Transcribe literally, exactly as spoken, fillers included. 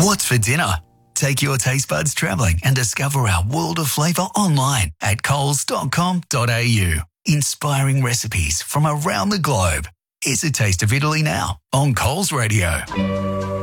What's for dinner? Take your taste buds travelling and discover our world of flavour online at coles dot com dot a u. Inspiring recipes from around the globe. It's a taste of Italy now on Coles Radio.